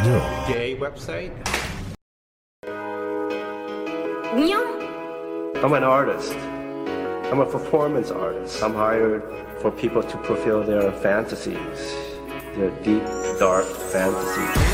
아니요. Gay website? 운영? I'm an artist. I'm a performance artist. I'm hired for people to fulfill their fantasies, their deep, dark fantasies.